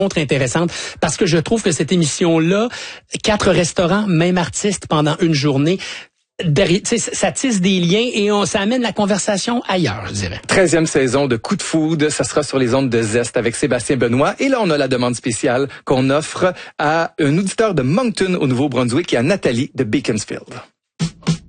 intéressante parce que je trouve que cette émission-là, 4 restaurants, même artiste pendant une journée, ça tisse des liens et ça amène la conversation ailleurs, je dirais. 13e saison de Coup de foudre, ça sera sur les ondes de Zest avec Sébastien Benoît. Et là, on a la demande spéciale qu'on offre à un auditeur de Moncton au Nouveau-Brunswick et à Nathalie de Beaconsfield.